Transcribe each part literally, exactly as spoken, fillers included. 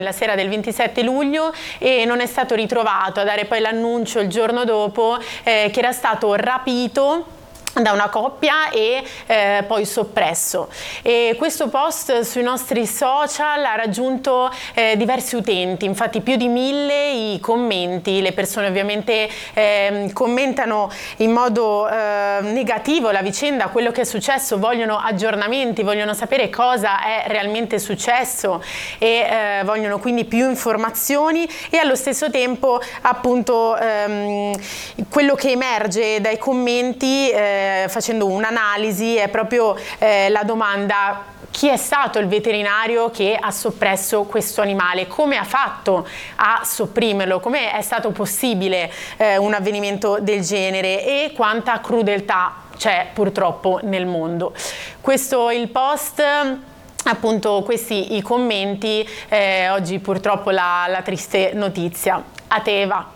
la sera del ventisette luglio e non è stato ritrovato, a dare poi l'annuncio il giorno dopo eh, che era stato rapito da una coppia e eh, poi soppresso. E questo post sui nostri social ha raggiunto eh, diversi utenti, infatti più di mille i commenti. Le persone ovviamente eh, commentano in modo eh, negativo la vicenda, quello che è successo, vogliono aggiornamenti, vogliono sapere cosa è realmente successo e eh, vogliono quindi più informazioni, e allo stesso tempo appunto ehm, quello che emerge dai commenti eh, facendo un'analisi è proprio eh, la domanda: chi è stato il veterinario che ha soppresso questo animale? Come ha fatto a sopprimerlo? Come è stato possibile eh, un avvenimento del genere? E quanta crudeltà c'è purtroppo nel mondo. Questo è il post. Appunto questi i commenti, eh, oggi purtroppo la, la triste notizia. A te Eva.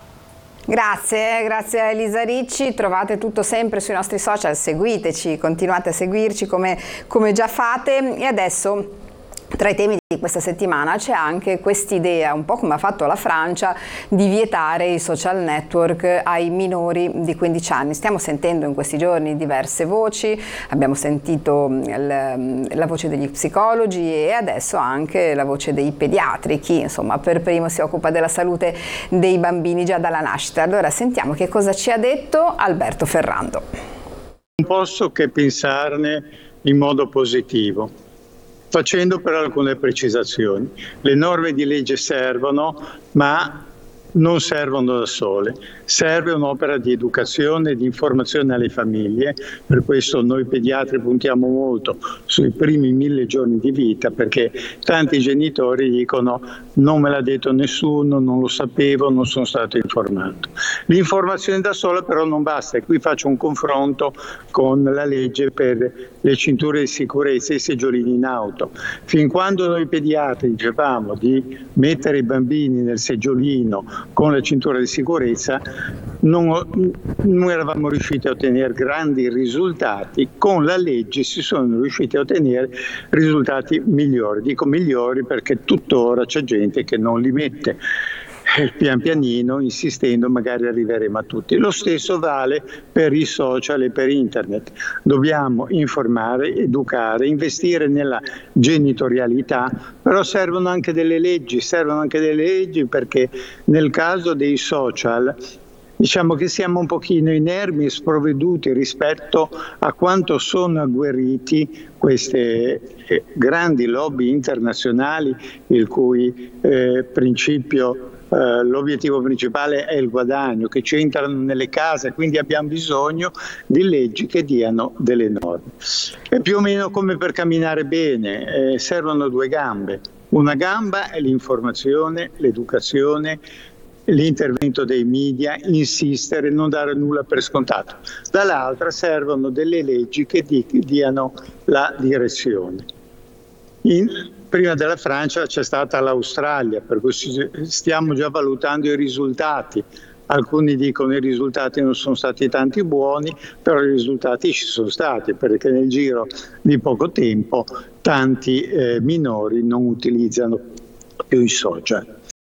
Grazie, grazie a Elisa Ricci, trovate tutto sempre sui nostri social, seguiteci, continuate a seguirci come, come già fate. E adesso tra i temi di questa settimana c'è anche quest'idea, un po' come ha fatto la Francia, di vietare i social network ai minori di quindici anni. Stiamo sentendo in questi giorni diverse voci, abbiamo sentito il, la voce degli psicologi e adesso anche la voce dei pediatri, chi insomma per primo si occupa della salute dei bambini già dalla nascita. Allora sentiamo che cosa ci ha detto Alberto Ferrando. Non posso che pensarne in modo positivo, facendo però alcune precisazioni. Le norme di legge servono, ma non servono da sole. Serve un'opera di educazione e di informazione alle famiglie, per questo noi pediatri puntiamo molto sui primi mille giorni di vita, perché tanti genitori dicono non me l'ha detto nessuno, non lo sapevo, non sono stato informato. L'informazione da sola però non basta, e qui faccio un confronto con la legge per le cinture di sicurezza e i seggiolini in auto. Fin quando noi pediatri dicevamo di mettere i bambini nel seggiolino con la cintura di sicurezza, non, non eravamo riusciti a ottenere grandi risultati. Con la legge si sono riusciti a ottenere risultati migliori. Dico migliori perché tuttora c'è gente che non li mette. Pian pianino, insistendo, magari arriveremo a tutti. Lo stesso vale per i social e per internet. Dobbiamo informare, educare, investire nella genitorialità, però servono anche delle leggi, servono anche delle leggi perché nel caso dei social diciamo che siamo un pochino inermi e sprovveduti rispetto a quanto sono agguerriti queste eh, grandi lobby internazionali, il cui eh, principio Uh, l'obiettivo principale è il guadagno, che ci entrano nelle case, quindi abbiamo bisogno di leggi che diano delle norme. È più o meno come per camminare bene, eh, servono due gambe. Una gamba è l'informazione, l'educazione, l'intervento dei media, insistere, non dare nulla per scontato. Dall'altra servono delle leggi che di- diano la direzione. In, prima della Francia c'è stata l'Australia, per cui stiamo già valutando i risultati. Alcuni dicono che i risultati non sono stati tanti buoni, però i risultati ci sono stati, perché nel giro di poco tempo tanti eh, minori non utilizzano più i social.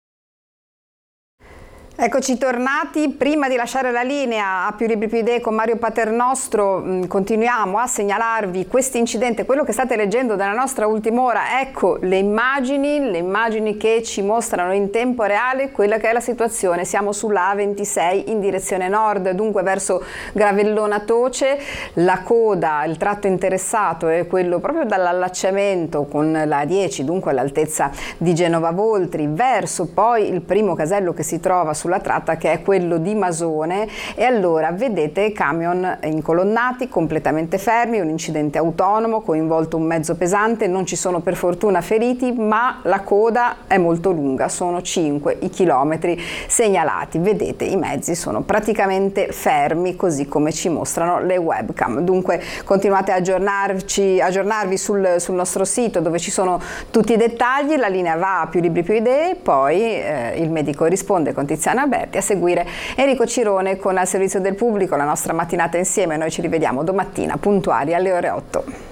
Eccoci tornati. Prima di lasciare la linea a Più Libri Più Idee con Mario Paternostro, mh, continuiamo a segnalarvi questo incidente, quello che state leggendo dalla nostra ultima ora. Ecco le immagini, le immagini che ci mostrano in tempo reale quella che è la situazione. Siamo sulla A ventisei in direzione nord, dunque verso Gravellona Toce. La coda, il tratto interessato è quello proprio dall'allacciamento con la A dieci, dunque all'altezza di Genova Voltri, verso poi il primo casello che si trova sulla tratta, che è quello di Masone. E allora vedete camion incolonnati completamente fermi, un incidente autonomo, coinvolto un mezzo pesante, non ci sono per fortuna feriti, ma la coda è molto lunga, sono cinque i chilometri segnalati. Vedete i mezzi sono praticamente fermi, così come ci mostrano le webcam. Dunque continuate a aggiornarci, aggiornarvi sul, sul nostro sito, dove ci sono tutti i dettagli. La linea va a Più Libri Più Idee, poi eh, il medico risponde con Tiziana Alberti, a seguire Enrico Cirone con Al Servizio del Pubblico, la nostra mattinata insieme. Noi ci rivediamo domattina puntuali alle ore otto.